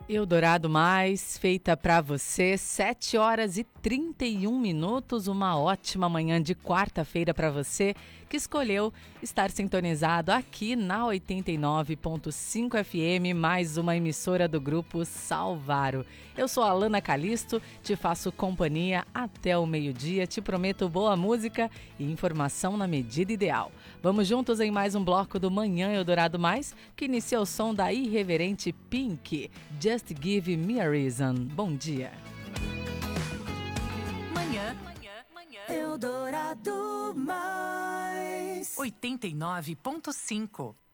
Eldorado Mais, feita para você, 7 horas e 31 minutos, uma ótima manhã de quarta-feira para você que escolheu estar sintonizado aqui na 89.5 FM, mais uma emissora do Grupo Salvaro. Eu sou a Alana Calisto, te faço companhia até o meio-dia, te prometo boa música e informação na medida ideal. Vamos juntos em mais um bloco do Manhã Eldorado Mais, que inicia o som da irreverente Pink, Just Give Me a Reason. Bom dia. Manhã Eldorado Mais 89.5.